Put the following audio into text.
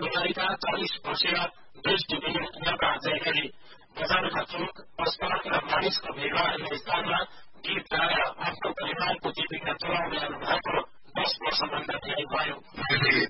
फुलबारीका 40 वर्षीय देश टिभीले यहाँका जयगरी बजारका चोक अस्पताल र मानिसको भिडभाडका स्थानमा गीत गाएर आफ्नो परिवारको जीविका चलाउने भएको 10 वर्षभन्दा धेरै भयो।